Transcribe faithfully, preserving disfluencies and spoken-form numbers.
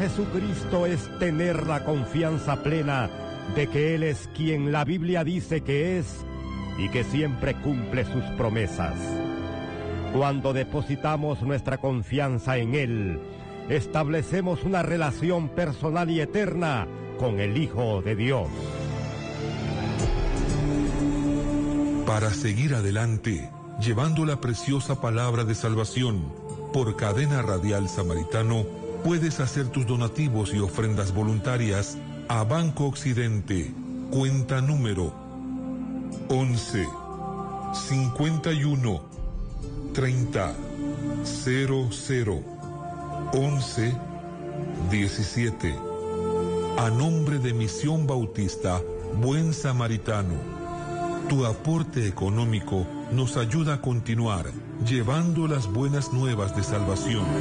Jesucristo es tener la confianza plena de que Él es quien la Biblia dice que es y que siempre cumple sus promesas. Cuando depositamos nuestra confianza en Él, establecemos una relación personal y eterna con el Hijo de Dios. Para seguir adelante, llevando la preciosa palabra de salvación, por Cadena Radial Samaritano, puedes hacer tus donativos y ofrendas voluntarias a Banco Occidente, cuenta número once, cincuenta y uno, treinta, cero cero, once, diecisiete. A nombre de Misión Bautista Buen Samaritano. Tu aporte económico nos ayuda a continuar llevando las buenas nuevas de salvación.